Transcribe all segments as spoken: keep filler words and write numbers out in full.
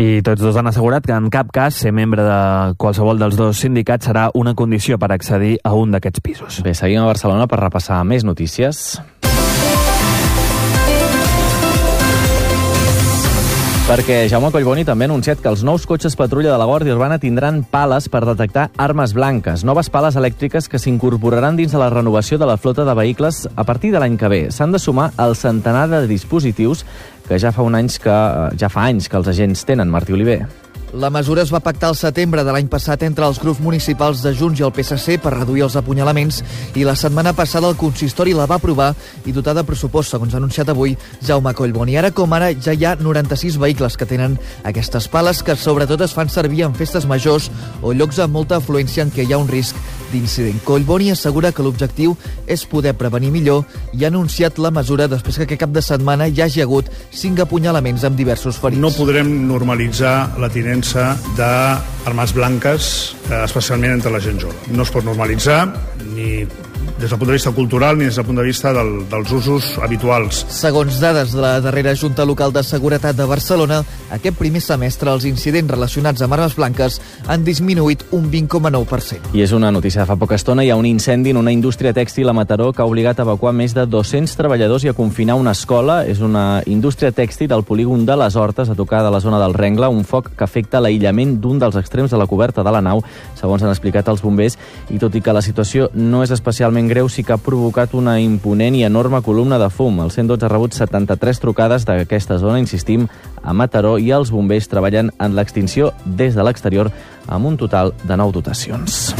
I tots dos han assegurat que en cap cas ser membre de qualsevol dels dos sindicats serà una condició per accedir a un d'aquests pisos. Bé, seguim a Barcelona per repassar més notícies. Perquè Jaume Collboni també ha anunciat que els nous cotxes patrulla de la Guàrdia Urbana tindran pales per detectar armes blanques, noves pales elèctriques que s'incorporaran dins de la renovació de la flota de vehicles a partir de l'any que ve. S'han de sumar el centenar de dispositius que ja fa, un anys que, ja fa anys que els agents tenen. Martí Oliver. La mesura es va pactar al setembre de l'any passat entre els grups municipals de Junts i el P S C per reduir els apunyalaments i la setmana passada el consistori la va aprovar i dotar de pressupost, segons ha anunciat avui Jaume Collboni. Ara com ara ja hi ha noranta-sis vehicles que tenen aquestes pales que sobretot es fan servir en festes majors o llocs amb molta afluència en què hi ha un risc d'incident. Collboni assegura que l'objectiu és poder prevenir millor i ha anunciat la mesura després que aquest cap de setmana hi hagi hagut cinc apunyalaments amb diversos ferits. No podrem normalitzar la tinença d'armes blanques, especialment entre la gent jove. No es pot normalitzar ni des del punt de vista cultural ni des del punt de vista del, dels usos habituals. Segons dades de la darrera Junta Local de Seguretat de Barcelona, aquest primer semestre els incidents relacionats amb armes blanques han disminuït un vint coma nou per cent. I és una notícia de fa poca estona. Hi ha un incendi en una indústria tèxtil a Mataró que ha obligat a evacuar més de dos-cents treballadors i a confinar una escola. És una indústria tèxtil al polígon de les Hortes, a tocar de la zona del Rengle, un foc que afecta l'aïllament d'un dels extrems de la coberta de la nau, segons han explicat els bombers, i tot i que la situació no és especialment greu, sí que ha provocat una imponent i enorme columna de fum. El cent dotze ha rebut setanta-tres trucades d'aquesta zona, insistim, a Mataró, i els bombers treballen en l'extinció des de l'exterior amb un total de nou dotacions.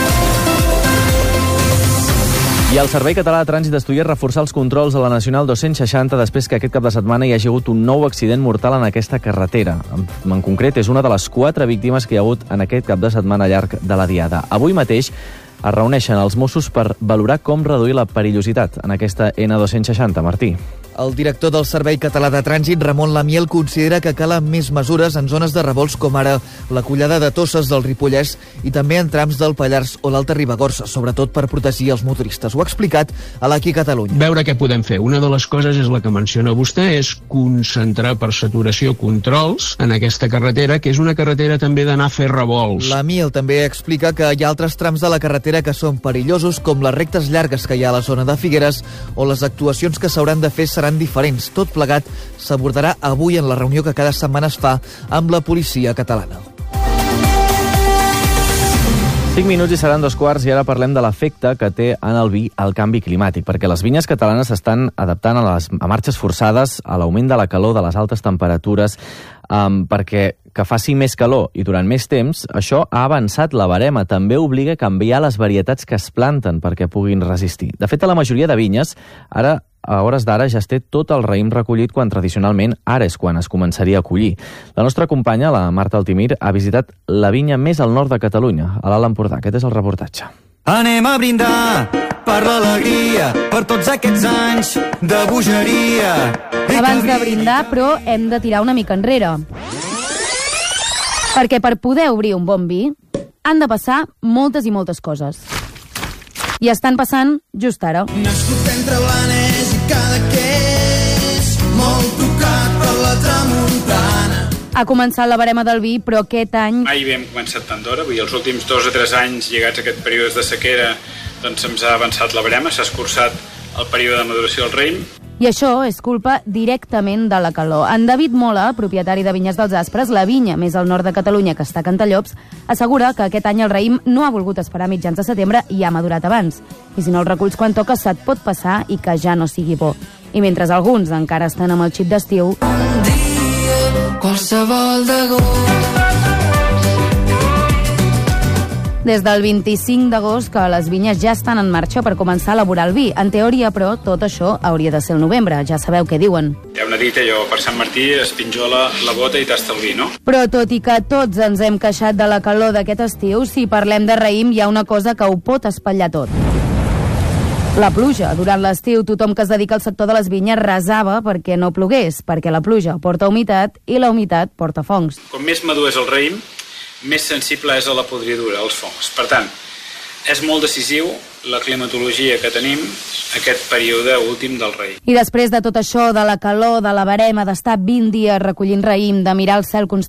I el Servei Català de Trànsit estudia reforçar els controls a la Nacional dos-cents seixanta després que aquest cap de setmana hi hagi hagut un nou accident mortal en aquesta carretera. En concret, és una de les quatre víctimes que hi ha hagut en aquest cap de setmana llarg de la Diada. Avui mateix es reuneixen els Mossos per valorar com reduir la perillositat en aquesta N dos-cents seixanta. Martí. El director del Servei Català de Trànsit, Ramon Lamiel, considera que calen més mesures en zones de revolts com ara la collada de Tosses del Ripollès i també en trams del Pallars o l'Alta Ribagorça, sobretot per protegir els motoristes. Ho ha explicat a l'Aquí Catalunya. Veure què podem fer. Una de les coses és la que menciona vostè, és concentrar per saturació controls en aquesta carretera, que és una carretera també d'anar a fer revolts. Lamiel també explica que hi ha altres trams de la carretera que són perillosos, com les rectes llargues que hi ha a la zona de Figueres, o les actuacions que s'hauran de fer seran diferents. Tot plegat s'abordarà avui en la reunió que cada setmana es fa amb la policia catalana. cinc minuts i seran dos quarts i ara parlem de l'efecte que té en el vi el canvi climàtic, perquè les vinyes catalanes s'estan adaptant a les a marxes forçades, a l'augment de la calor, de les altes temperatures, um, perquè que faci més calor i durant més temps, això ha avançat la barema. També obliga a canviar les varietats que es planten perquè puguin resistir. De fet, a la majoria de vinyes, ara a hores d'ara ja es té tot el raïm recollit quan tradicionalment ara és quan es començaria a collir. La nostra companya, la Marta Altimir, ha visitat la vinya més al nord de Catalunya, a l'Alt Empordà. Aquest és el reportatge. Anem a brindar per l'alegria, per tots aquests anys de bogeria. Abans de brindar, però, hem de tirar una mica enrere. Perquè per poder obrir un bon vi han de passar moltes i moltes coses. I estan passant just ara. Nascut entre Blanes i Cadaqués, molt tocat per la tramuntana. Ha començat la barema del vi, però aquest any... Mai havíem començat tant d'hora, vull dir, els últims dos o tres anys, llegats a aquest període de sequera, doncs se'ns ha avançat la barema, s'ha escurçat el període de maduració del raïm. I això és culpa directament de la calor. En David Mola, propietari de Vinyes dels Aspres, la vinya més al nord de Catalunya, que està a Cantallops, assegura que aquest any el raïm no ha volgut esperar mitjans de setembre i ha madurat abans. I si no el reculls quan toca, se't pot passar i que ja no sigui bo. I mentre alguns encara estan amb el xip d'estiu... Un dia, qualsevol d'agost. Des del vint-i-cinc d'agost que les vinyes ja estan en marxa per començar a elaborar el vi. En teoria, però, tot això hauria de ser el novembre. Ja sabeu què diuen. Hi ha una dita, allò, per Sant Martí es pinjola la bota i tasta el vi, no? Però tot i que tots ens hem queixat de la calor d'aquest estiu, si parlem de raïm hi ha una cosa que ho pot espatllar tot. La pluja. Durant l'estiu, tothom que es dedica al sector de les vinyes resava perquè no plogués, perquè la pluja porta humitat i la humitat porta fongs. Com més madur és el raïm, més sensible és a la podridura, als fongs. Per tant, és molt decisiu la climatologia que tenim aquest període últim del raïm. I després de tot això, de la calor, de la barema, d'estar vint dies recollint raïm, de mirar el cel constantment,